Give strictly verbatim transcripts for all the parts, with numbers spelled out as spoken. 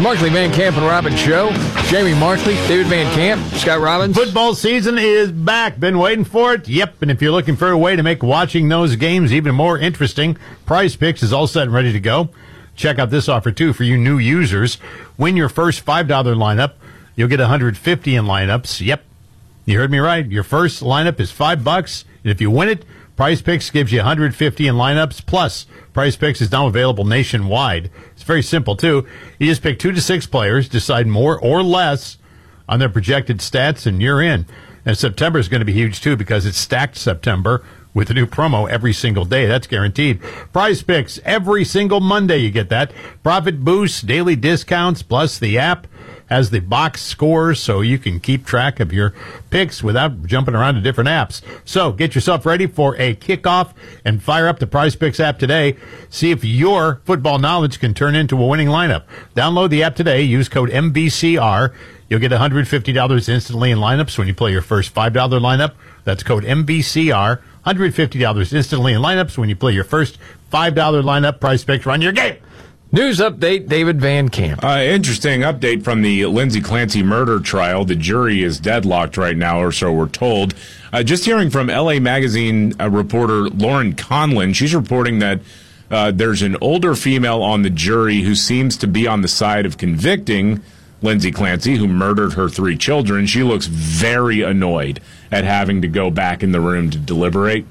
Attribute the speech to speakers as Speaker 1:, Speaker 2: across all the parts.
Speaker 1: Markley, Van Camp, and Robbins Show. Jamie Markley, David Van Camp, Scott Robbins.
Speaker 2: Football season is back. Been waiting for it? Yep. And if you're looking for a way to make watching those games even more interesting, Prize Picks is all set and ready to go. Check out this offer, too, for you new users. Win your first five dollar lineup. You'll get one hundred fifty in lineups. Yep. You heard me right. Your first lineup is five bucks. And if you win it, Prize Picks gives you one hundred fifty in lineups. Plus, Prize Picks is now available nationwide. It's very simple, too. You just pick two to six players, decide more or less on their projected stats, and you're in. And September is going to be huge, too, because it's stacked September with a new promo every single day. That's guaranteed. Prize Picks, every single Monday you get that. Profit boosts, daily discounts, plus the app has the box scores so you can keep track of your picks without jumping around to different apps. So get yourself ready for a kickoff and fire up the Prize Picks app today. See if your football knowledge can turn into a winning lineup. Download the app today. Use code M B C R. You'll get one hundred fifty dollars instantly in lineups when you play your first five dollar lineup. That's code M B C R. one hundred fifty dollars instantly in lineups when you play your first five dollar lineup. Prize Picks, run your game.
Speaker 1: News update, David Van Camp.
Speaker 3: Uh, interesting update from the Lindsay Clancy murder trial. The jury is deadlocked right now, or so we're told. Uh, just hearing from L A Magazine uh, reporter Lauren Conlin, she's reporting that uh, there's an older female on the jury who seems to be on the side of convicting Lindsay Clancy, who murdered her three children. She looks very annoyed at having to go back in the room to deliberate.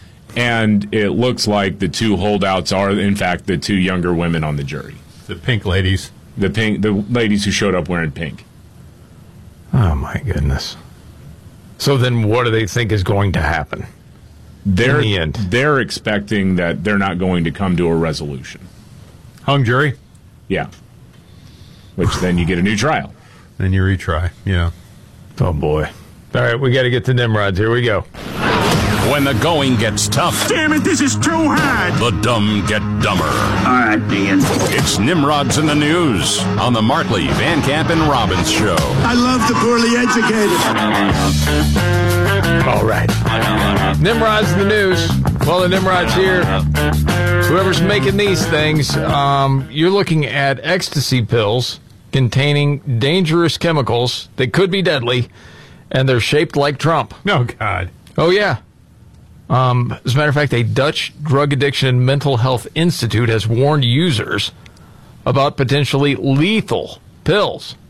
Speaker 3: And it looks like the two holdouts are, in fact, the two younger women on the jury.
Speaker 2: The pink ladies.
Speaker 3: The pink, the ladies who showed up wearing pink.
Speaker 1: Oh, my goodness. So then what do they think is going to happen
Speaker 3: They're,
Speaker 1: in the end?
Speaker 3: They're expecting that they're not going to come to a resolution.
Speaker 2: Hung jury?
Speaker 3: Yeah. Which then you get a new trial.
Speaker 2: Then you retry, yeah.
Speaker 1: Oh, boy. All right, we got to get to Nimrods. Here we go.
Speaker 4: When the going gets tough,
Speaker 5: damn it, this is too hard.
Speaker 4: The dumb get dumber.
Speaker 5: All right, Dean.
Speaker 4: It's Nimrods in the News on the Markley, Van Camp, and Robbins Show.
Speaker 5: I love the poorly educated.
Speaker 1: All right. Nimrod's in the news. Well, the Nimrod's here. Whoever's making these things, um, you're looking at ecstasy pills containing dangerous chemicals that could be deadly, and they're shaped like Trump.
Speaker 2: Oh, God.
Speaker 1: Oh, yeah. Um, as a matter of fact, a Dutch Drug Addiction and Mental Health Institute has warned users about potentially lethal pills